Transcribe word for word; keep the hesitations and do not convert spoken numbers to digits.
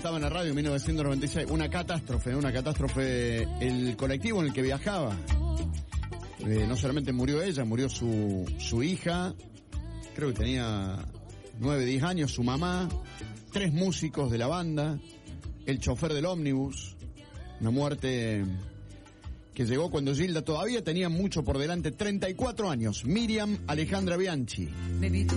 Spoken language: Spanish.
estaba en la radio en mil novecientos noventa y seis. Una catástrofe, una catástrofe. El colectivo en el que viajaba. Eh, no solamente murió ella, murió su, su hija. Creo que tenía nueve, diez años, su mamá. Tres músicos de la banda. El chofer del ómnibus. Una muerte que llegó cuando Gilda todavía tenía mucho por delante. treinta y cuatro años. Miriam Alejandra Bianchi.